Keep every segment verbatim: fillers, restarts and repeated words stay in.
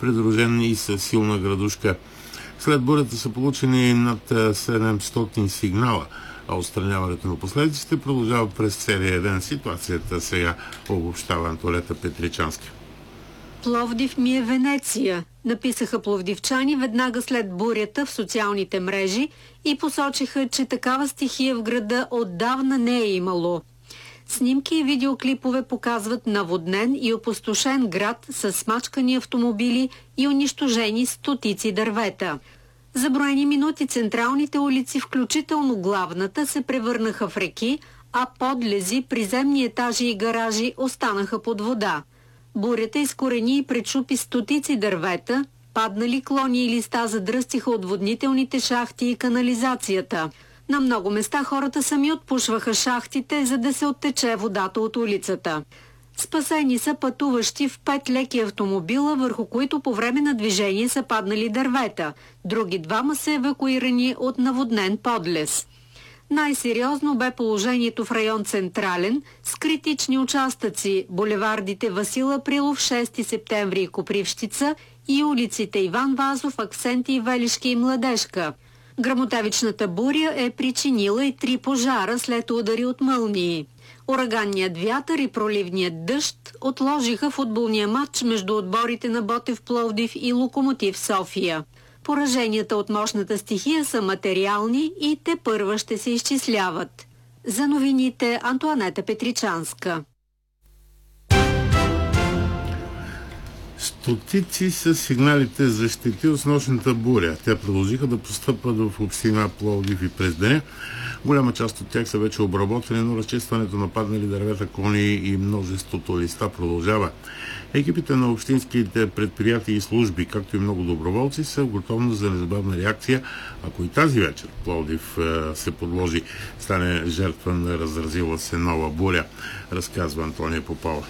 придружен и с силна градушка. След бурята са получени над седемстотин сигнала, а отстраняването на последиците продължава през целия ден. Ситуацията сега обобщава Антолета Петричанска. Пловдив ми е Венеция, написаха пловдивчани веднага след бурята в социалните мрежи и посочиха, че такава стихия в града отдавна не е имало. Снимки и видеоклипове показват наводнен и опустошен град с смачкани автомобили и унищожени стотици дървета. За броени минути централните улици, включително главната, се превърнаха в реки, а подлези, приземни етажи и гаражи останаха под вода. Бурята изкорени и пречупи стотици дървета, паднали клони и листа задръстиха отводнителните шахти и канализацията. На много места хората сами отпушваха шахтите, за да се оттече водата от улицата. Спасени са пътуващи в пет леки автомобила, върху които по време на движение са паднали дървета. Други двама са евакуирани от наводнен подлез. Най-сериозно бе положението в район Централен с критични участъци, булевардите Васил Априлов, шести септември и Копривщица и улиците Иван Вазов, Аксенти, Велишки и Младежка. Гръмотевичната буря е причинила и три пожара след удари от мълнии. Ураганният вятър и проливният дъжд отложиха футболния матч между отборите на Ботев Пловдив и Локомотив София. Пораженията от мощната стихия са материални и тепърва ще се изчисляват. За новините Антоанета Петричанска. Стотици са сигналите за щети от снощната буря. Те продължиха да постъпват в община Пловдив и през деня. Голяма част от тях са вече обработени, но разчистването на паднали дървета, клони и множеството листа продължава. Екипите на общинските предприятия и служби, както и много доброволци, са в готовност за незабавна реакция, ако и тази вечер Пловдив се подложи, стане жертва на разразила се нова буря, разказва Антония Попова.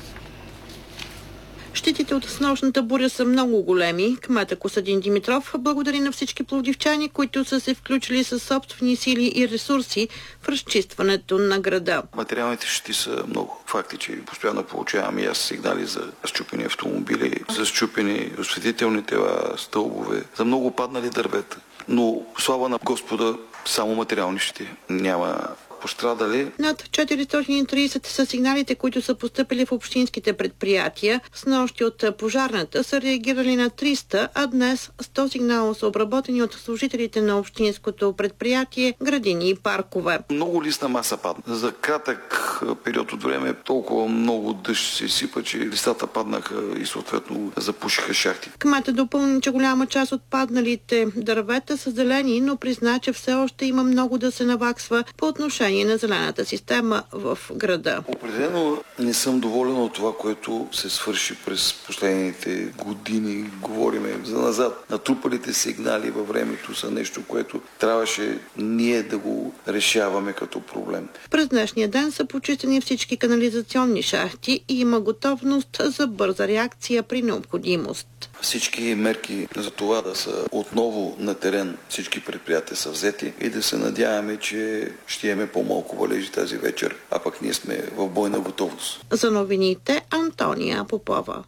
Щетите от снощната буря са много големи. Кметът Костадин Димитров благодари на всички пловдивчани, които са се включили със собствени сили и ресурси в разчистването на града. Материалните щети са много. Факт е, че постоянно получавам и аз сигнали за счупени автомобили, за счупени осветителни тела, стълбове, за много паднали дървета. Но слава на Господа, само материални щети. Няма пострадали. Над четиристотин и тридесет са сигналите, които са постъпили в общинските предприятия. Снощи от пожарната са реагирали на триста, а днес сто сигнала са обработени от служителите на общинското предприятие, градини и паркове. Много листна маса падна. За кратък период от време толкова много дъжд се сипа, че листата паднаха и съответно запушиха шахти. Кметът допълни, че голяма част от падналите дървета са зелени, но призна, че все още има много да се наваксва по отношение на зелената система в града. Определено не съм доволен от това, което се свърши през последните години. Говориме за назад. Натрупалите сигнали във времето са нещо, което трябваше ние да го решаваме като проблем. През днешния ден са почистени всички канализационни шахти и има готовност за бърза реакция при необходимост. Всички мерки за това да са отново на терен, всички предприятия са взети и да се надяваме, че ще имаме по-малко валежи тази вечер, а пък ние сме в бойна готовност. За новините Антония Попова.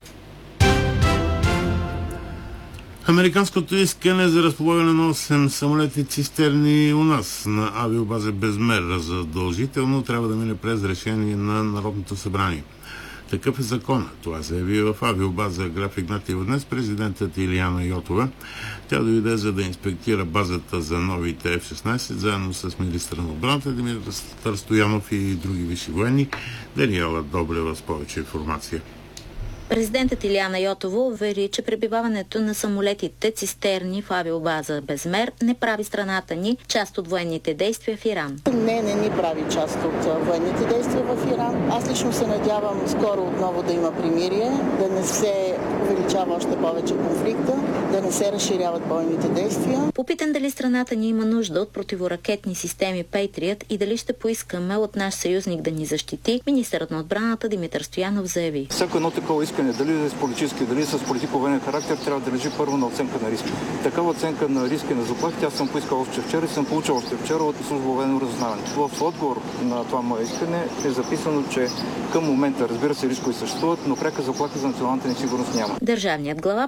Американското искане за разполагане на осем самолети цистерни у нас на авиобаза Безмер задължително трябва да мине през решение на Народното събрание. Такъв е закон. Това заяви в авиобаза Граф Игнатиево днес президентът Илияна Йотова. Тя дойде за да инспектира базата за новите Еф шестнайсет, заедно с министъра на отбраната Димитър Стоянов и други висши военни. Даниела Добрева с повече информация. Президентът Илияна Йотова увери, че пребиваването на самолетите цистерни в авиобаза Безмер не прави страната ни част от военните действия в Иран. Не, не ни прави част от военните действия в Иран. Аз лично се надявам скоро отново да има примирие, да не се увеличава още повече конфликта, да не се разширяват бойните действия. Попитан дали страната ни има нужда от противоракетни системи Пейтриът и дали ще поискаме от наш съюзник да ни защити, министърът на отбраната Димитър Стоянов заяви. Всяко едно такова искане, дали с политически, дали с политико-военен характер, трябва да лежи първо на оценка на риска. Такава оценка на риска и на заплахите аз съм поискал още вчера и съм получил още вчера от служба военно разузнаване. В отговор на това мое искане е записано, че към момента, разбира се, рискови съществуват, но пряка заплаха за националната несигурност няма. Държавният глава